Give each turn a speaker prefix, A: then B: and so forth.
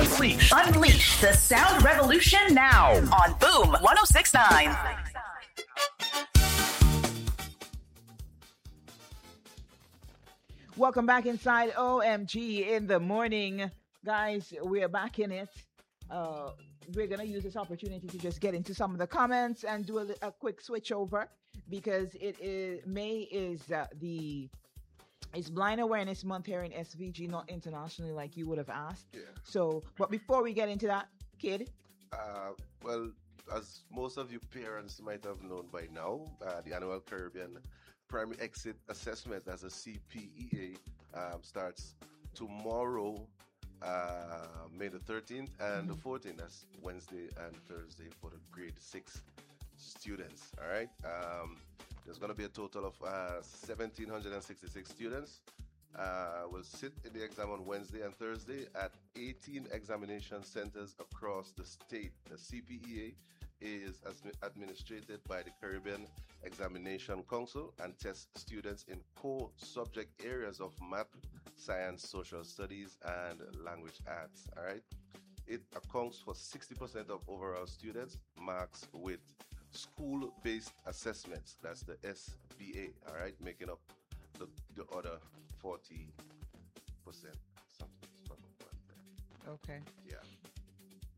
A: Unleash the sound revolution now on Boom 1069.
B: Welcome back inside OMG in the morning. Guys, we're back in it. We're going to use this opportunity to just get into some of the comments and do a quick switch over because May is it's Blind Awareness Month here in SVG, not internationally like you would have asked.
C: Yeah.
B: So, but before we get into that, kid.
C: Well, as most of you parents might have known by now, the annual Caribbean Primary Exit Assessment as a CPEA starts tomorrow, May the 13th and the 14th. That's Wednesday and Thursday for the grade 6 students. All right. There's going to be a total of 1,766 students. Will sit in the exam on Wednesday and Thursday at 18 examination centers across the state. The CPEA is administered by the Caribbean Examination Council and tests students in core subject areas of math, science, social studies, and language arts. All right. It accounts for 60% of overall students marks with school-based assessments. That's the SBA. All right, making up the other 40%. Something like that.
B: Okay.
C: Yeah.